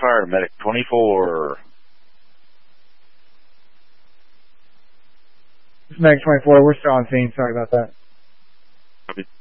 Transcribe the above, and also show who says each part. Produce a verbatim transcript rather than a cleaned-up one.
Speaker 1: fire, medic twenty-four.
Speaker 2: This is medic twenty-four. We're still on scene. Sorry about that.
Speaker 1: Okay.